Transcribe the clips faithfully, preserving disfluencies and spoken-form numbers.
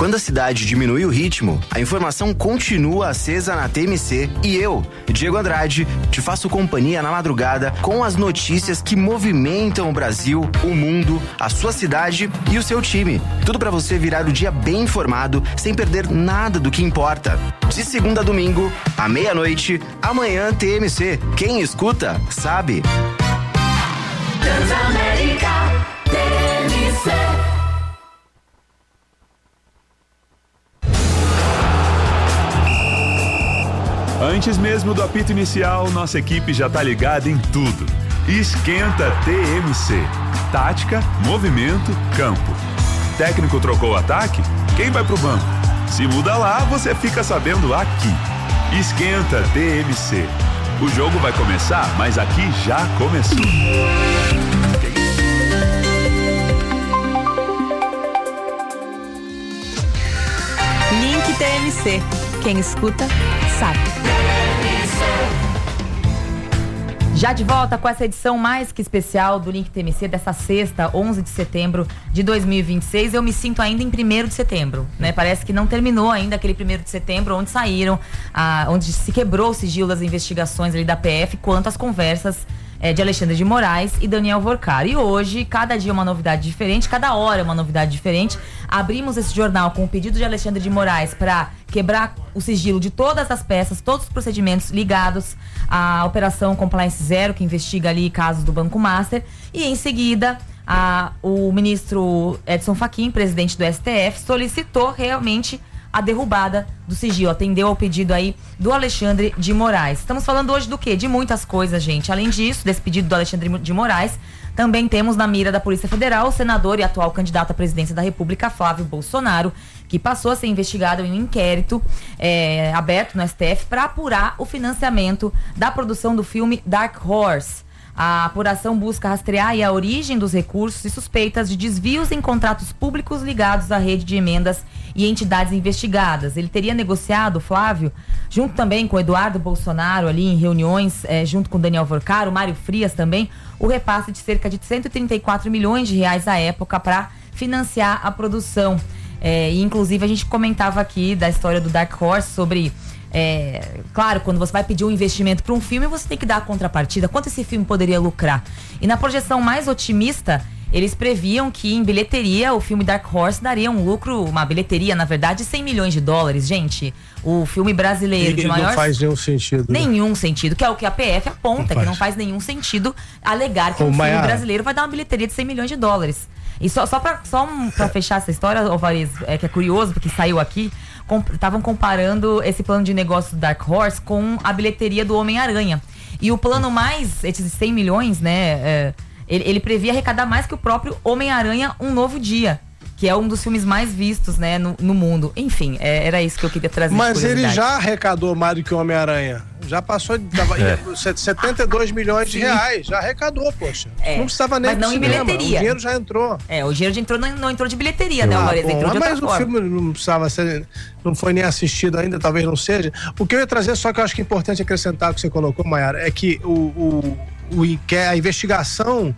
Quando a cidade diminui o ritmo, a informação continua acesa na T M C e eu, Diego Andrade, te faço companhia na madrugada com as notícias que movimentam o Brasil, o mundo, a sua cidade e o seu time. Tudo para você virar o dia bem informado, sem perder nada do que importa. De segunda a domingo, à meia-noite, amanhã T M C. Quem escuta, sabe. Transamérica, T M C. Antes mesmo do apito inicial, nossa equipe já tá ligada em tudo. Esquenta T M C. Tática, movimento, campo. Técnico trocou o ataque? Quem vai pro banco? Se muda lá, você fica sabendo aqui. Esquenta T M C. O jogo vai começar, mas aqui já começou. Link T M C. Quem escuta, sabe. Já de volta com essa edição mais que especial do Link T M C dessa sexta, onze de setembro de dois mil e vinte e seis. Eu me sinto ainda em primeiro de setembro, né? Parece que não terminou ainda aquele primeiro de setembro onde saíram, ah, onde se quebrou o sigilo das investigações ali da P F quanto às conversas é, de Alexandre de Moraes e Daniel Worcar. E hoje, cada dia uma novidade diferente, cada hora uma novidade diferente. Abrimos esse jornal com o pedido de Alexandre de Moraes para quebrar o sigilo de todas as peças, todos os procedimentos ligados à Operação Compliance Zero, que investiga ali casos do Banco Master. E em seguida, a, o ministro Edson Fachin, presidente do S T F, solicitou realmente a derrubada do sigilo, atendeu ao pedido aí do Alexandre de Moraes. Estamos falando hoje do quê? De muitas coisas, gente. Além disso, desse pedido do Alexandre de Moraes, também temos na mira da Polícia Federal o senador e atual candidato à presidência da República, Flávio Bolsonaro, que passou a ser investigado em um inquérito é, aberto no S T F para apurar o financiamento da produção do filme Dark Horse. A apuração busca rastrear a origem dos recursos e suspeitas de desvios em contratos públicos ligados à rede de emendas e entidades investigadas. Ele teria negociado, Flávio, junto também com Eduardo Bolsonaro, ali em reuniões, eh, junto com Daniel Worcar, o Mário Frias também, o repasse de cerca de cento e trinta e quatro milhões de reais à época para financiar a produção. Eh, e inclusive a gente comentava aqui da história do Dark Horse sobre... É, claro, quando você vai pedir um investimento para um filme, você tem que dar a contrapartida. Quanto esse filme poderia lucrar? E na projeção mais otimista, eles previam que em bilheteria o filme Dark Horse daria um lucro, uma bilheteria, na verdade, de cem milhões de dólares. Gente, o filme brasileiro e de maior... não faz nenhum sentido. Nenhum né? sentido, que é o que a P F aponta, não que não faz nenhum sentido alegar que Ô, um Maiara. filme brasileiro vai dar uma bilheteria de cem milhões de dólares. E só, só para só um, pra fechar essa história, Alvarez, é, que é curioso, porque saiu aqui, estavam comparando esse plano de negócio do Dark Horse com a bilheteria do Homem-Aranha. E o plano mais, esses cem milhões, né, é, ele, ele previa arrecadar mais que o próprio Homem-Aranha Um Novo Dia, que é um dos filmes mais vistos, né, no, no mundo. Enfim, é, era isso que eu queria trazer. Mas ele já arrecadou mais do que o Homem-Aranha. Já passou de é. setenta e dois milhões de reais. Já arrecadou, poxa. É. Não precisava nem mas não em bilheteria. O dinheiro já entrou. É, o dinheiro já entrou, não, não entrou de bilheteria, né, Alvarez? Ah, entrou de outra mas forma. o filme não precisava ser, não foi nem assistido ainda, talvez não seja. O que eu ia trazer, só que eu acho que é importante acrescentar o que você colocou, Maiara, é que o, o, o, a investigação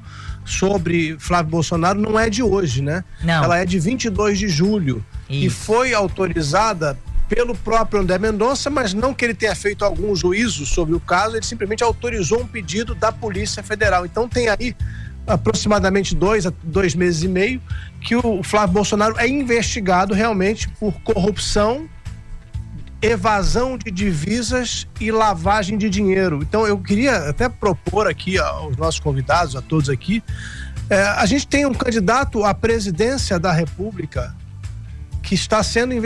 sobre Flávio Bolsonaro não é de hoje, né? Não. Ela é de vinte e dois de julho. Isso. E foi autorizada pelo próprio André Mendonça, mas não que ele tenha feito algum juízo sobre o caso, ele simplesmente autorizou um pedido da Polícia Federal. Então tem aí aproximadamente dois a dois meses e meio que o Flávio Bolsonaro é investigado realmente por corrupção, evasão de divisas e lavagem de dinheiro. Então eu queria até propor aqui aos nossos convidados, a todos aqui, é, a gente tem um candidato à presidência da República que está sendo investigado